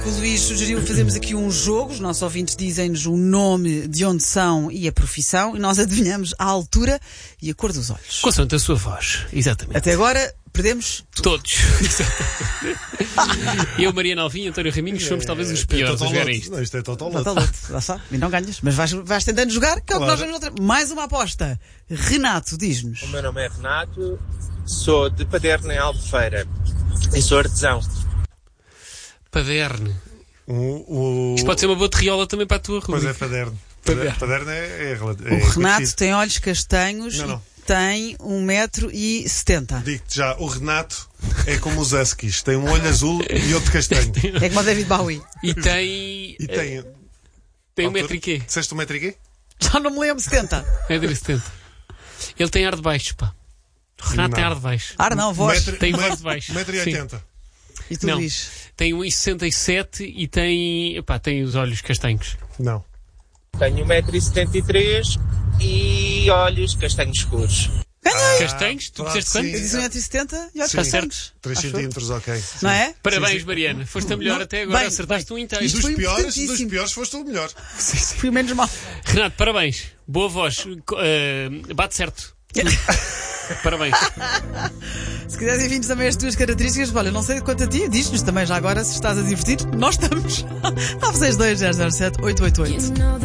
O Luís sugeriu fazermos aqui um jogo. Os nossos ouvintes dizem-nos o nome, de onde são e a profissão, e nós adivinhamos a altura e a cor dos olhos. Consoante a sua voz, exatamente. Até agora, perdemos Todos. Eu, Mariana Alvim e António Raminhos somos talvez os piores a jogar isto. Não, isto é Totoloto. Totoloto, lá está. E não ganhas, mas vais tentando jogar, que é o que nós vamos outra. Mais uma aposta. Renato, diz-nos. O meu nome é Renato, sou de Paderno, em Albufeira, e sou artesão. Paderne. Isto pode ser uma boa terriola também para a tua rua. Pois é, Paderno. Paderno é o Renato conhecido. tem olhos castanhos Não. e tem 1,70 m. Digo-te já, o Renato é como os Huskies. Tem um olho azul e outro castanho. É como o David Bowie. E tem... Tem 1 metro e quê? Disseste 1 metro e quê? Já não me lembro, 70. É de 70. Ele tem ar de baixo, pá. O Renato tem ar de baixo. Ar não, voz. Tem voz de baixo. 1,80 m. E tu Não. diz? Tem 1,67 m e tem os olhos castanhos. Não. Tenho 1,73 m e olhos castanhos escuros. Castanhos? Tu disseste quanto? Eu disse 1,70 m e olhos Sim. castanhos. 3 centímetros, ok. Não é? Parabéns, Sim. Mariana. Foste a melhor Não, até agora. bem, Acertaste um inteiro. Isto foi Dos importantíssimo. piores foste o melhor. Fui o menos mal. Renato, parabéns. Boa voz. Bate certo. Parabéns. Se quiseres enviar-nos também as tuas características, olha, não sei quanto a ti, diz-nos também já agora se estás a divertir. Nós estamos. 962 007 888.